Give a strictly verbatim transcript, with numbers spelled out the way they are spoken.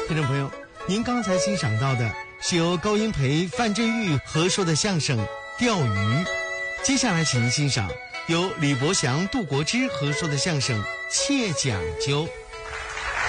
听众朋友，您刚才欣赏到的是由高英培、范振钰合说的相声《钓鱼》。接下来请您欣赏由李伯祥、杜国之合说的相声《窃讲究》。